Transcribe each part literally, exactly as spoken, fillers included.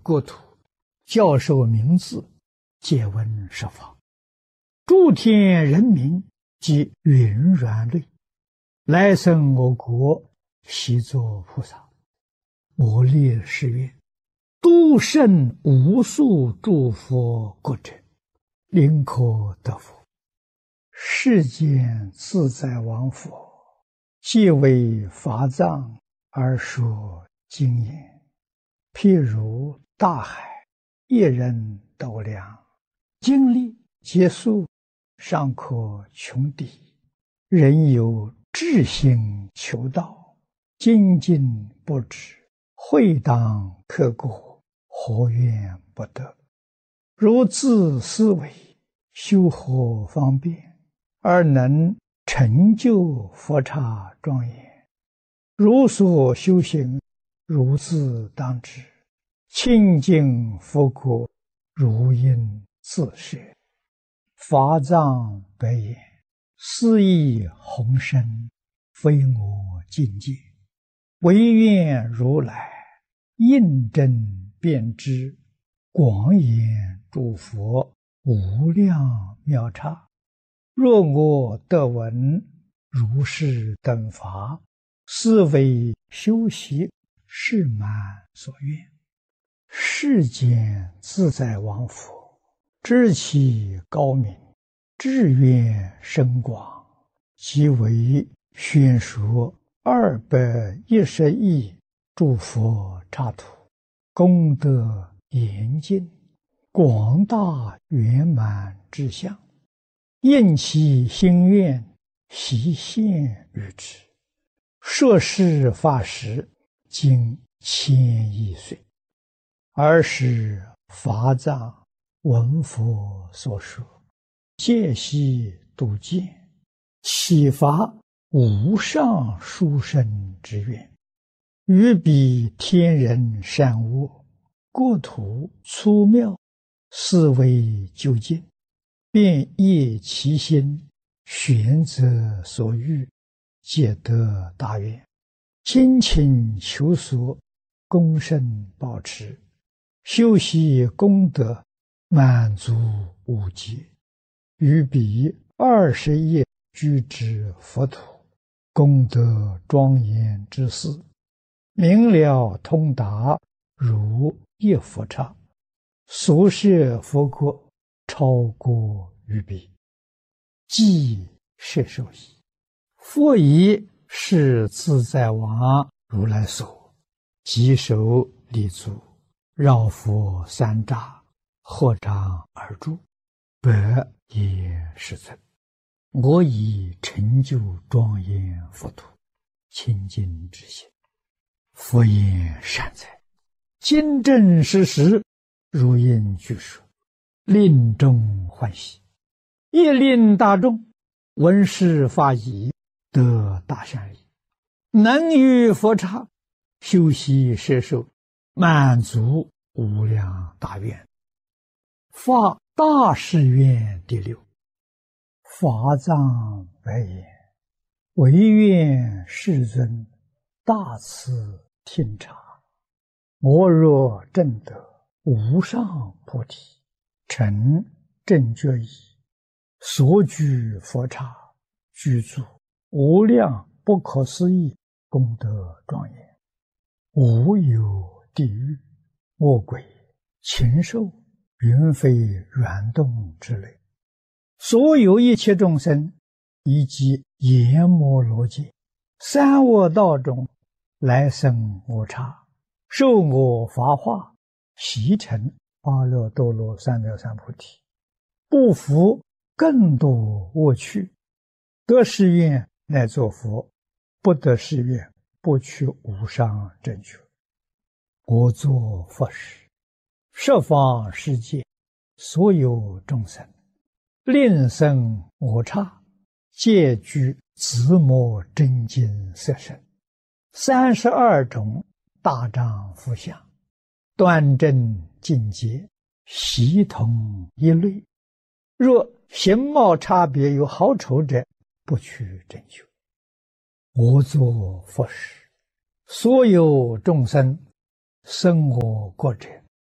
国土，教授名字，借闻十方，诸天人民及云软类，来生我国，习作菩萨。我立誓愿，度胜无数诸佛国者，临可得福。世间自在王佛，既为法藏而说经言，譬如大海，一人斗量，经历劫数，尚可穷抵。人有志心求道，精进不止，会当刻过，何怨不得？如自思维，修何方便，而能成就佛刹庄严？如所修行，如自当知，清净佛国，如应自设。法藏白言，斯亦宏深，非我境界，唯愿如来印证遍知，广演诸佛无量妙刹。若我得闻如是等法，是为修习是满所愿。世间自在王佛，知其高明，志愿深广，即为宣说二百一十亿诸佛刹土，功德严尽，广大圆满之相，应其心愿，悉现于之。摄事法时，经千亿岁，尔时法藏闻佛所说，戒悉度见，启发无上殊胜之愿，于彼天人善恶，国土粗妙，思维究竟，便业其心，选择所欲，皆得大愿，精勤求索，功胜保持，修习功德，满足无极。于彼二十亿居之佛土，功德庄严之事，明了通达，如一佛刹。所设佛国，超过于彼，即摄受矣。佛以是自在王如来所，即手立足，绕佛三匝，合掌而住，百也是尊。我以成就庄严佛土，清净之心。佛言善哉，今正实实，如应具说，令众欢喜，亦令大众闻是法已，得大善利，能于佛刹修习摄受，满足无量大愿。发大誓愿第六。法藏白言，唯愿世尊大慈听察，我若证得无上菩提，成正觉已，所居佛刹，具足无量不可思议功德庄严，无有地狱、恶鬼、禽兽、云飞软动之类，所有一切众生，以及阎摩罗界、三恶道中来生我刹，受我法化，习成阿耨多罗三藐三菩提，不服更多恶趣，得誓愿乃作佛，不得誓愿不取无上正觉。我作佛时，十方世界所有众生，令生我刹，皆具自摩真经色身，三十二种大丈夫相，端正境界，悉同一类。若形貌差别有好丑者，不取正觉。我作佛时，所有众生生我国者，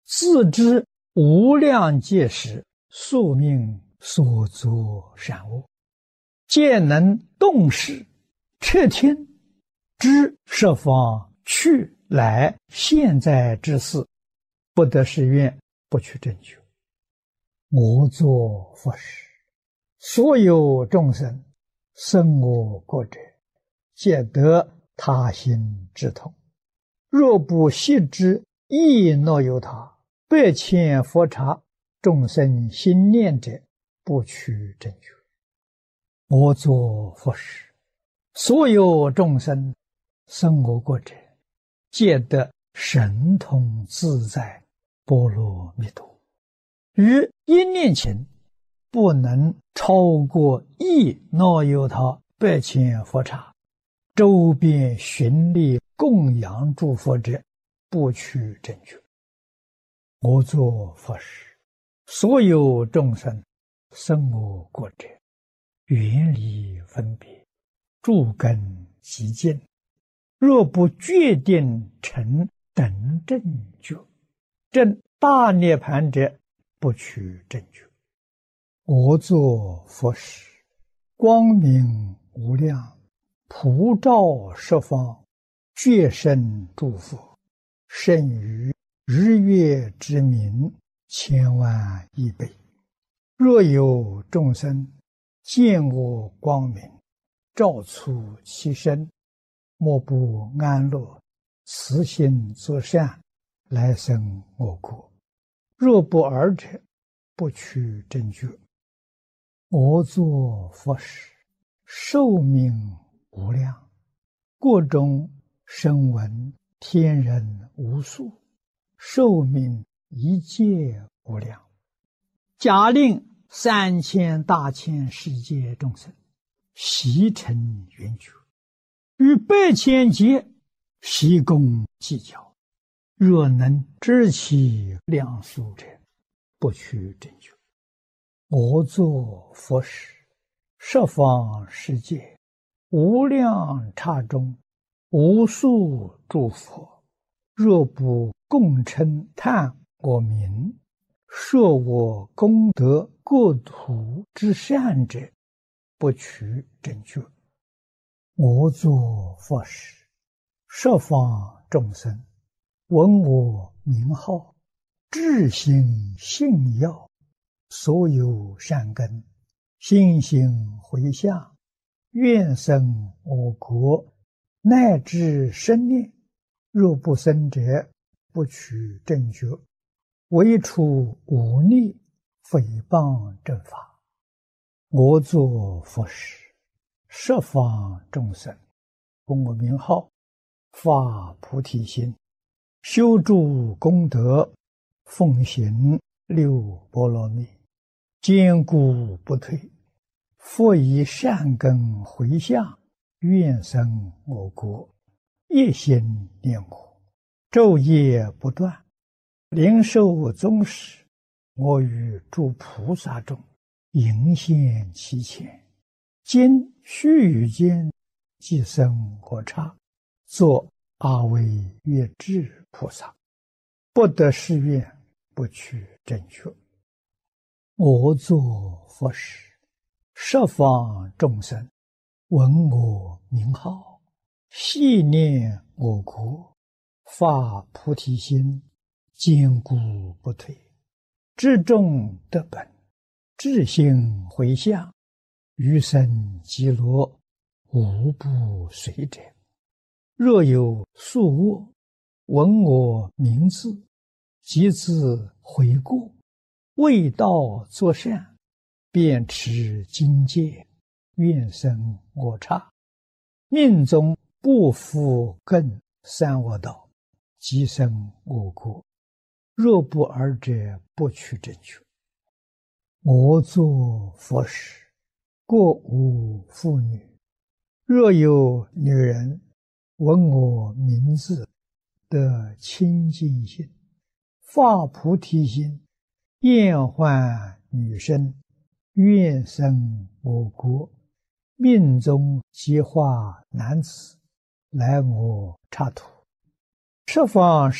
自知无量劫时宿命所作善恶，皆能动识彻听，知十方去来现在之事，不得誓愿，不取正觉。我作佛时，所有众生生我国者，皆得他心之痛。若不悉知亦若有他，百千佛刹众生心念者，不取正觉。我作佛时，所有众生生我国者，皆得神通自在波罗蜜多。于一念前，不能超过亦若有他百千佛刹，周边寻历供养诸佛者，不取正觉。我作佛时，所有众生生我国者，远离分别，诸根极净，若不决定成等正觉，证大涅盘者，不取正觉。我作佛时，光明无量，普照十方，觉生诸佛，胜于日月之明千万亿倍。若有众生见我光明，照出其身，莫不安乐，慈心作善，来生我国。若不尔者，不取正觉。我作佛时，寿命无量，国中声闻天人无数，寿命一切无量。假令三千大千世界众生悉成圆觉，于百千劫悉共计较，若能知其量数者，不取正觉。我作佛时，十方世界无量刹中，无数诸佛，若不共称叹我名，说我功德国土之善者，不取正觉。我作佛时，十方众生闻我名号，至心信要，所有善根心行回向，愿生我国，乃至生念。若不生者，不取正觉。唯除忤逆诽谤正法。我作佛时，十方众生闻我名号，发菩提心，修诸功德，奉行六波罗蜜，坚固不退。复以善根回向，愿生我国，一心念我，昼夜不断，灵受宗室。我与诸菩萨中迎现其前，今须臾间即生我刹，作阿惟越致菩萨，不得誓愿，不取正觉。我作佛时，十方众生闻我名号，系念我国，发菩提心，坚固不退。至众得本，至心回向，余生极乐，无不随者。若有宿恶，闻我名字，即自悔过，为道作善，便持经戒，愿生我刹。命中不复更三恶道，即生我国。若不尔者，不取正觉。我作佛时，过无妇女。若有女人闻我名字，得清净心，发菩提心，厌患女身，愿生我国，命中即化男子，来我刹土。十方